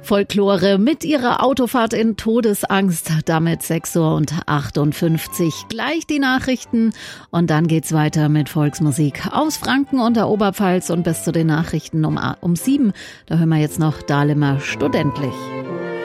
Folklore mit ihrer Autofahrt in Todesangst, damit 6:58 Uhr. Gleich die Nachrichten und dann geht's weiter mit Volksmusik aus Franken und der Oberpfalz und bis zu den Nachrichten um 7. Da hören wir jetzt noch Dahlemer Studentlich.